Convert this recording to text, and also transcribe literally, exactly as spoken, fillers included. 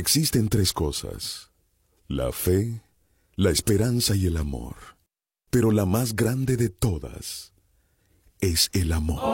Existen tres cosas: la fe, la esperanza y el amor. Pero la más grande de todas es el amor.